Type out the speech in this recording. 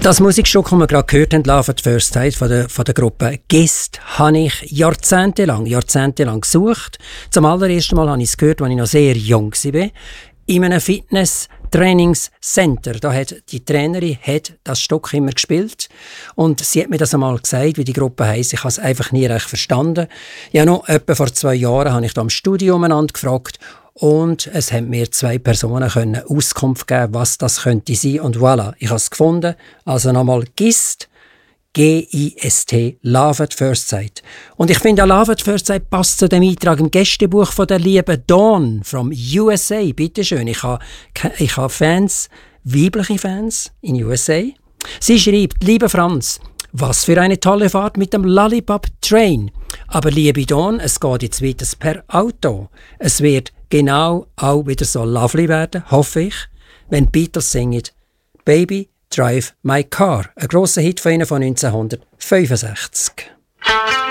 Das Musikstück, das wir gerade gehört haben, «Love at First Sight» von der Gruppe «Gist», habe ich jahrzehntelang gesucht. Zum allerersten Mal habe ich es gehört, als ich noch sehr jung war. In einem Fitness-Trainingscenter. Da hat die Trainerin das Stück immer gespielt. Und sie hat mir das einmal gesagt, wie die Gruppe heisst. Ich habe es einfach nie recht verstanden. Ja, noch etwa vor 2 Jahren habe ich da im Studio umeinander gefragt. Und es haben mir 2 Personen können Auskunft geben, was das könnte sein. Und voilà, ich habe es gefunden. Also nochmal GIST, G-I-S-T, «Love at First Sight». Und ich finde, «Love at First Sight» passt zu dem Eintrag im Gästebuch von der lieben Dawn from USA. Bitte schön, ich habe Fans, weibliche Fans in USA. Sie schreibt: «Lieber Franz, was für eine tolle Fahrt mit dem Lollipop Train. Aber liebe Dawn, es geht jetzt weiter per Auto. Es wird genau auch wieder so lovely werden, hoffe ich, wenn die Beatles singen ‹Baby, Drive My Car›. Ein grosser Hit von ihnen von 1965.